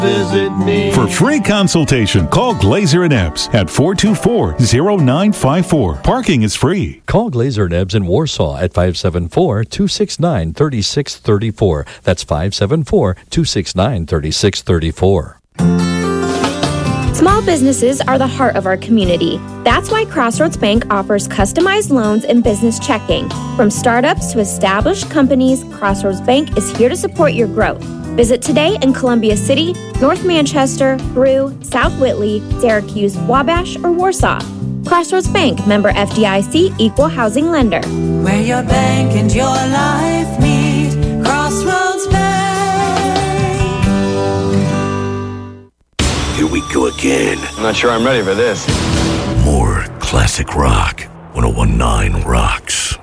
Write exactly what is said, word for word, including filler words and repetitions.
Visit me. For free consultation, call Glazer and Ebbs at four two four, zero nine five four. Parking is free. Call Glazer and Ebbs in Warsaw at five seven four, two six nine, three six three four. That's five seven four, two six nine, three six three four. Small businesses are the heart of our community. That's why Crossroads Bank offers customized loans and business checking. From startups to established companies, Crossroads Bank is here to support your growth. Visit today in Columbia City, North Manchester, Brew, South Whitley, Syracuse, Wabash, or Warsaw. Crossroads Bank, member F D I C, equal housing lender. Where your bank and your life meet, Crossroads Bank. Here we go again. I'm not sure I'm ready for this. More classic rock. one oh one point nine Rocks.